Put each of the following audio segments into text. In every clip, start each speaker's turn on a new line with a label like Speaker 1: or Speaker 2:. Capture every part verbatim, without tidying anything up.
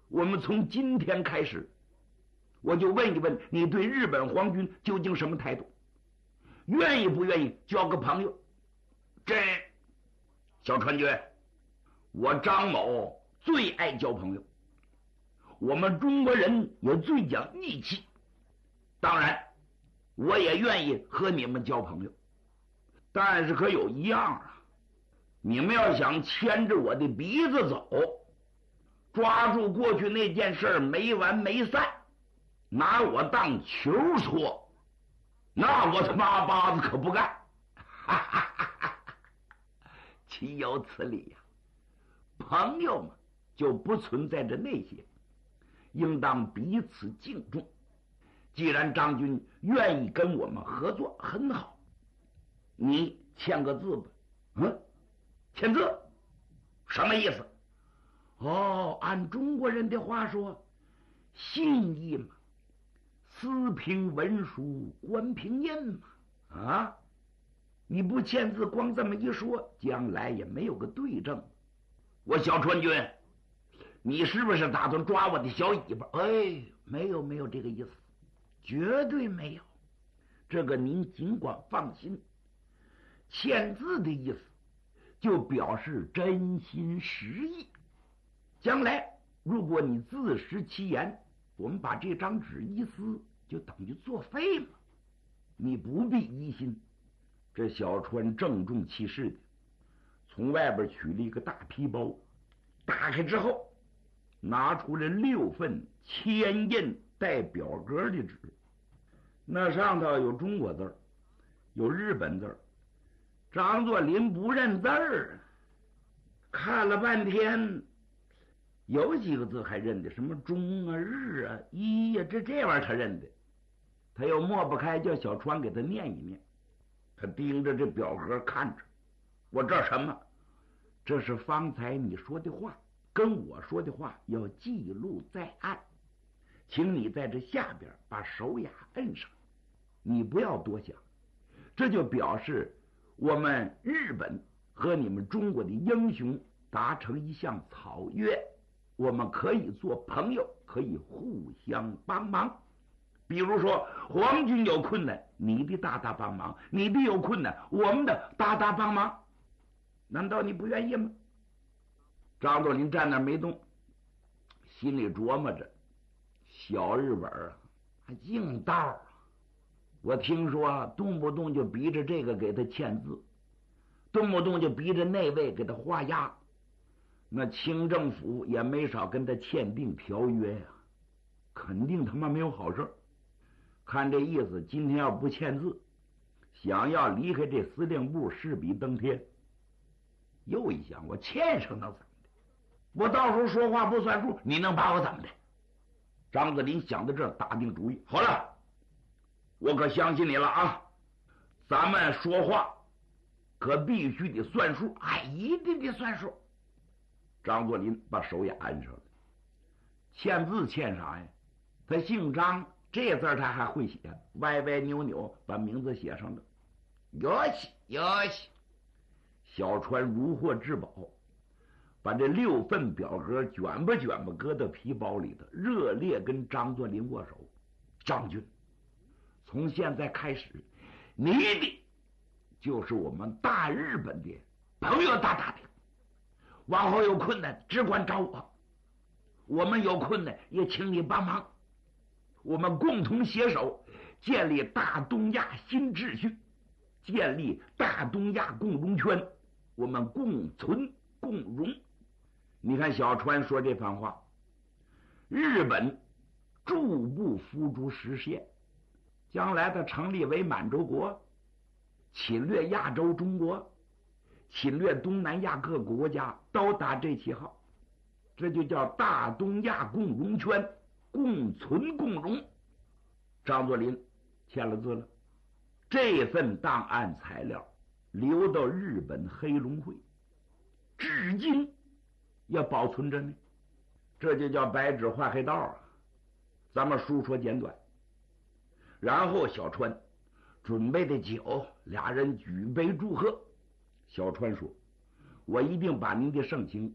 Speaker 1: 我们从今天开始，我就问一问你对日本皇军究竟什么态度？愿意不愿意交个朋友？这小川君，我张某最爱交朋友，我们中国人也最讲义气，当然我也愿意和你们交朋友，但是可有一样啊，你们要想牵着我的鼻子走，抓住过去那件事没完没散，拿我当球戳，那我他妈巴子可不干。哈哈哈哈，岂有此理呀、啊！朋友嘛，就不存在着那些，应当彼此敬重。既然张军愿意跟我们合作，很好，你签个字吧。嗯，签字什么意思？哦，按中国人的话说，信义嘛，私凭文书，官凭印嘛。啊，你不签字，光这么一说，将来也没有个对证。我小川军，你是不是打算抓我的小尾巴？哎，没有没有这个意思，绝对没有。这个您尽管放心。签字的意思就表示真心实意，将来如果你自食其言，我们把这张纸一撕，就等于作废嘛。你不必疑心。这小川郑重其事的从外边取了一个大皮包，打开之后拿出了六份签印带表格的纸，那上头有中国字，有日本字。张作霖不认字儿，看了半天，有几个字还认得，什么中啊、日啊、一呀、啊，这这玩意儿他认得，他又抹不开，叫小川给他念一念。他盯着这表格看着，我这什么？这是方才你说的话，跟我说的话要记录在案，请你在这下边把手雅摁上，你不要多想，这就表示我们日本和你们中国的英雄达成一项草约，我们可以做朋友，可以互相帮忙。比如说皇军有困难，你的大大帮忙，你的有困难，我们的大大帮忙，难道你不愿意吗？张作霖站那没动，心里琢磨着，小日本啊还硬道啊，我听说动不动就逼着这个给他签字，动不动就逼着那位给他画押，那清政府也没少跟他签订条约呀、啊，肯定他妈没有好事。看这意思，今天要不签字，想要离开这司令部势比登天。又一想，我签上能怎么的？我到时候说话不算数，你能把我怎么的？张作霖想到这儿，打定主意，好了，我可相信你了啊！咱们说话可必须得算数，哎，一定得算数。张作霖把手也按上了，签字签啥呀？他姓张，这字他还会写，歪歪扭扭把名字写上了。有喜有喜，小川如获至宝，把这六份表格卷吧卷吧搁到皮包里头，热烈跟张作霖握手。张军，从现在开始，你的就是我们大日本的朋友大大的，往后有困难只管找我，我们有困难也请你帮忙，我们共同携手建立大东亚新秩序，建立大东亚共荣圈，我们共存共荣。你看小川说这番话，日本逐步付诸实现，将来他成立为满洲国，侵略亚洲中国，侵略东南亚各国家，都打这旗号，这就叫大东亚共荣圈，共存共荣。张作霖签了字了，这份档案材料留到日本黑龙会，至今也保存着呢，这就叫白纸画黑道啊。咱们书说简短。然后小川准备的酒，俩人举杯祝贺。小川说，我一定把您的盛情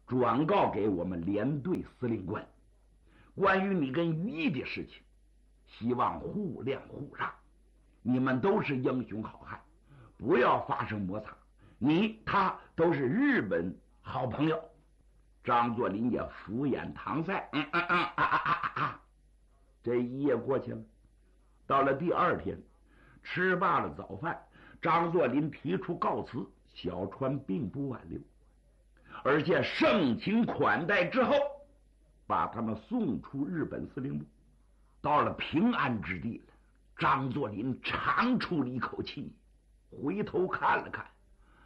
Speaker 1: 转告给我们连队司令官，关于你跟于毅的事情，希望互谅互让。你们都是英雄好汉，不要发生摩擦。你他都是日本好朋友。张作霖也敷衍搪塞，嗯嗯嗯啊啊啊啊啊！这一夜过去了，到了第二天，吃罢了早饭，张作霖提出告辞，小川并不挽留，而且盛情款待之后，把他们送出日本司令部。到了平安之地了，张作霖长出了一口气，回头看了看，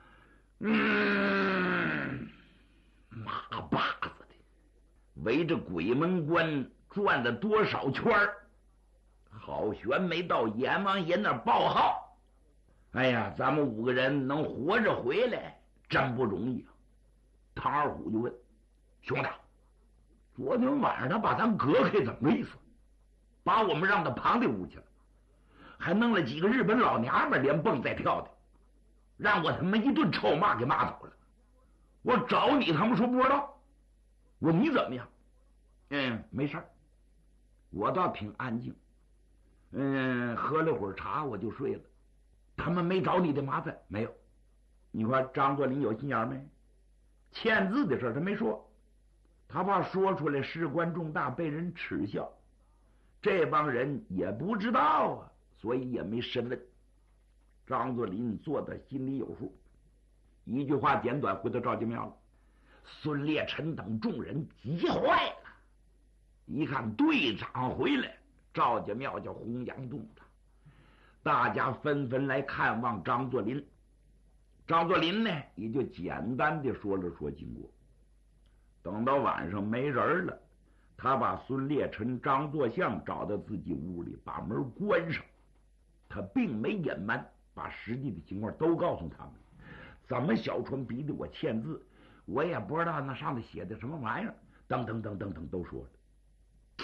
Speaker 1: 嗯，马把子的，围着鬼门关转了多少圈儿，好悬没到阎王爷那儿报号。哎呀，咱们五个人能活着回来真不容易啊！唐二虎就问兄弟，昨天晚上他把咱隔开怎么意思？把我们让到旁的屋去了，还弄了几个日本老娘们连蹦带跳的，让我他妈一顿臭骂给骂走了。我找你，他们说不知道。我你怎么样？嗯，没事儿，我倒挺安静。嗯，喝了会儿茶我就睡了。他们没找你的麻烦没有？你看张作霖有心眼没？签字的事他没说，他怕说出来事关重大被人耻笑。这帮人也不知道啊，所以也没深问。张作霖做的心里有数，一句话简短回到赵家庙了。孙烈臣等众人急坏了，一看队长回来，赵家庙就洪洋洞了，大家纷纷来看望张作霖。张作霖呢，也就简单的说了说经过。等到晚上没人了，他把孙烈臣、张作相找到自己屋里，把门关上。他并没隐瞒，把实际的情况都告诉他们。怎么小川逼得我签字，我也不知道那上头写的什么玩意儿，等等等等等都说了。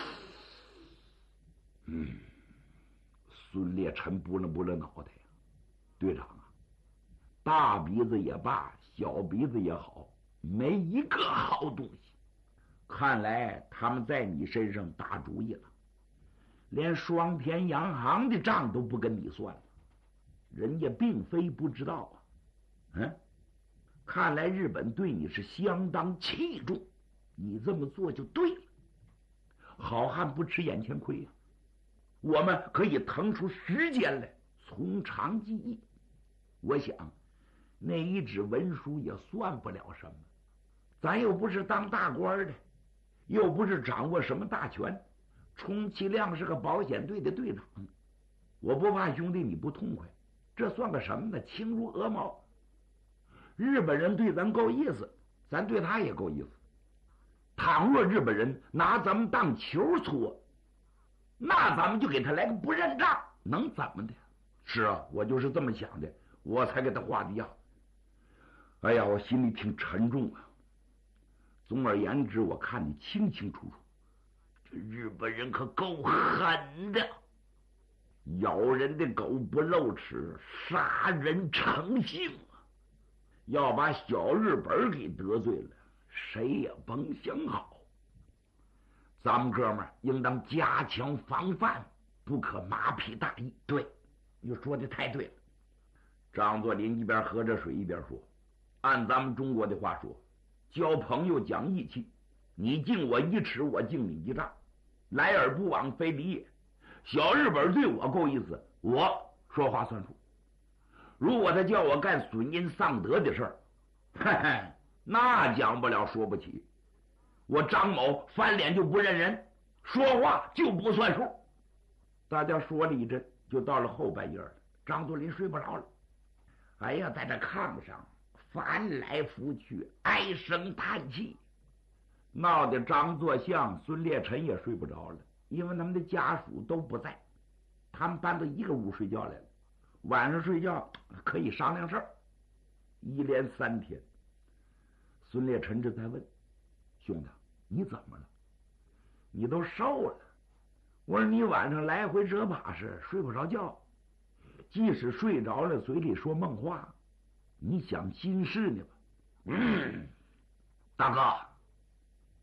Speaker 1: 嗯，孙烈臣拨了拨了脑袋，队长啊，大鼻子也罢，小鼻子也好，没一个好东西。看来他们在你身上打主意了，连双田洋行的账都不跟你算了。人家并非不知道啊，嗯，看来日本对你是相当器重，你这么做就对了。好汉不吃眼前亏啊，我们可以腾出时间来从长计议。我想那一纸文书也算不了什么，咱又不是当大官的，又不是掌握什么大权，充其量是个保险队的队长。我不怕兄弟你不痛快，这算个什么呢？轻如鹅毛。日本人对咱够意思，咱对他也够意思。倘若日本人拿咱们当球搓，那咱们就给他来个不认账，能怎么的？是啊，我就是这么想的，我才给他画的押。哎呀，我心里挺沉重啊。总而言之，我看你清清楚楚，这日本人可够狠的，咬人的狗不露齿，杀人成性啊！要把小日本给得罪了，谁也甭想好。咱们哥们儿应当加强防范，不可马匹大意。对，你说的太对了。张作霖一边喝着水一边说，按咱们中国的话说，交朋友讲义气，你敬我一尺，我敬你一丈，来而不往非礼也。小日本对我够意思，我说话算数。如果他叫我干损阴丧德的事儿，嘿嘿，那讲不了说不起。我张某翻脸就不认人，说话就不算数。大家说了一阵，就到了后半夜了。张作霖睡不着了，哎呀，在这炕上翻来覆去，唉声叹气，闹得张作相、孙烈臣也睡不着了，因为他们的家属都不在，他们搬到一个屋睡觉来了。晚上睡觉可以商量事儿。一连三天，孙烈臣这才问兄弟，你怎么了？你都瘦了。我说你晚上来回折把式，睡不着觉，即使睡着了，嘴里说梦话，你想心事呢吧？嗯，大哥，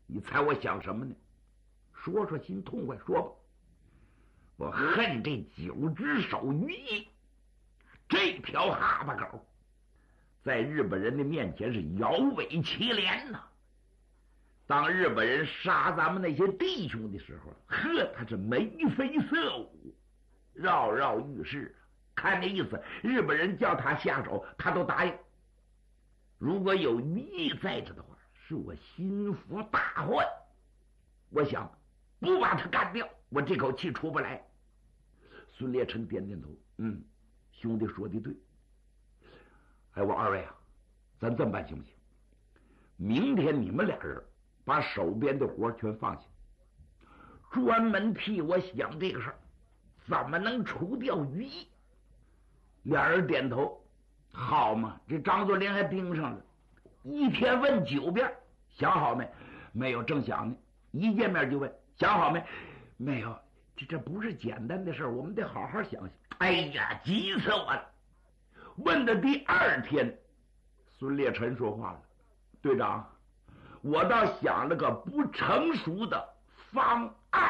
Speaker 1: 你猜我想什么呢？说说心痛快，说吧。我恨这九只手于一，这条哈巴狗，在日本人的面前是摇尾乞怜呐。当日本人杀咱们那些弟兄的时候，呵，他是眉飞色舞，跃跃欲试。看那意思，日本人叫他下手，他都答应。如果有于毅在这的话，是我心腹大患。我想不把他干掉，我这口气出不来。孙烈臣点点头，嗯，兄弟说的对。哎，我二位啊，咱这么办行不行？明天你们俩人把手边的活全放下，专门替我想这个事儿，怎么能除掉于毅？俩人点头，好嘛。这张作霖还盯上了，一天问九遍，想好没？没有，正想呢。一见面就问，想好没？没有。这这不是简单的事儿，我们得好好想想。哎呀，急死我了！问的第二天，孙烈臣说话了：“队长，我倒想了个不成熟的方案。”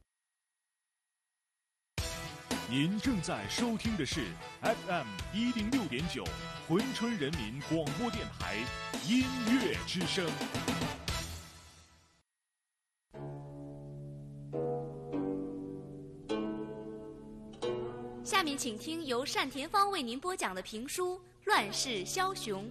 Speaker 2: 您正在收听的是 F M 一零六点九珲春人民广播电台音乐之声。
Speaker 3: 下面请听由单田芳为您播讲的评书《乱世枭雄》。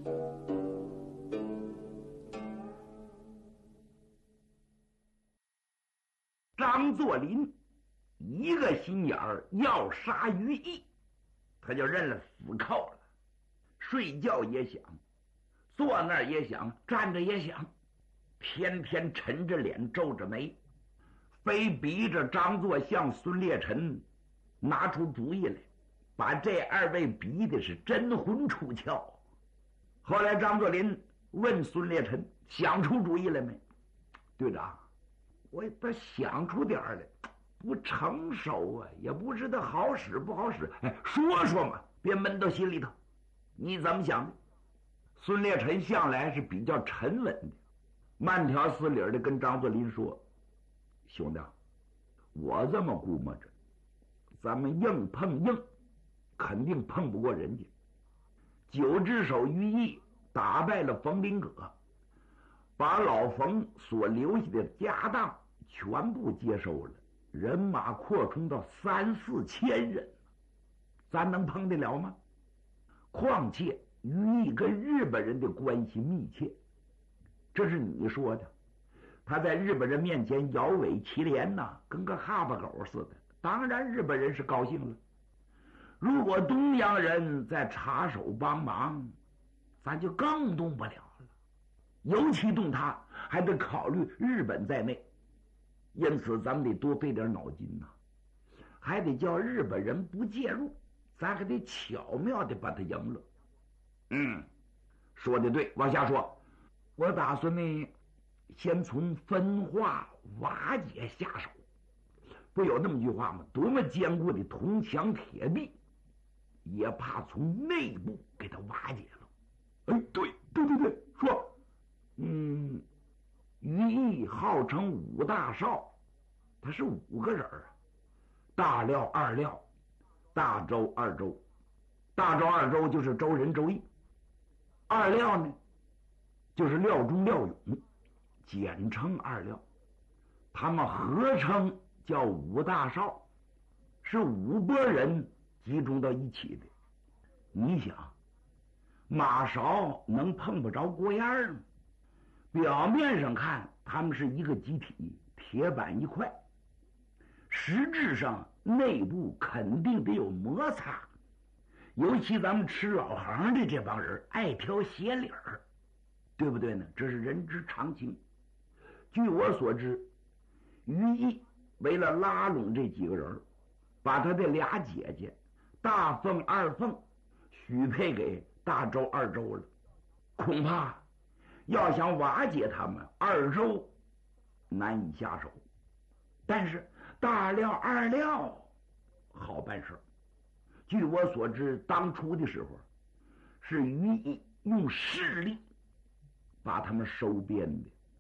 Speaker 1: 张作霖一个心眼儿要杀于毅，他就认了死扣了。睡觉也想，坐那儿也想，站着也想，天天沉着脸皱着眉，非逼着张作相、孙烈臣拿出主意来，把这二位逼的是真魂出窍。后来张作霖问孙烈臣想出主意来没？队长，我倒想出点儿来，不成熟啊，也不知道好使不好使。哎，说说嘛，别闷到心里头。你怎么想的？孙烈臣向来是比较沉稳的，慢条斯理的跟张作霖说：“兄弟，我这么估摸着，咱们硬碰硬，肯定碰不过人家。九只手于毅打败了冯林葛，把老冯所留下的家当全部接收了，人马扩充到三四千人，咱能碰得了吗？况且于毅跟日本人的关系密切，这是你说的，他在日本人面前摇尾乞怜呐，跟个哈巴狗似的。当然日本人是高兴了。如果东洋人在插手帮忙，咱就更动不了了。尤其动他，还得考虑日本在内。因此咱们得多费点脑筋呐、啊，还得叫日本人不介入，咱还得巧妙的把他赢了。嗯，说的对，往下说。我打算呢，先从分化瓦解下手。不有那么句话吗？多么坚固的铜墙铁壁，也怕从内部给它瓦解了。哎，对对对对，说，嗯，于毅号称五大少，他是五个人啊，大廖、二廖、大周、二周。大周、二周就是周仁、周毅，二廖呢就是廖忠、廖勇，简称二廖。他们合称叫五大少，是五拨人集中到一起的。你想，马勺能碰不着锅沿吗？表面上看他们是一个集体，铁板一块，实质上内部肯定得有摩擦。尤其咱们吃老行的这帮人爱挑鞋理儿，对不对呢？这是人之常情。据我所知，于毅为了拉拢这几个人，把他的俩姐姐大凤、二凤许配给大周、二周了。恐怕要想瓦解他们，二周难以下手，但是大廖、二廖好办事。据我所知，当初的时候是于毅用势力把他们收编的。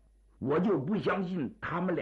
Speaker 1: 我就不相信他们俩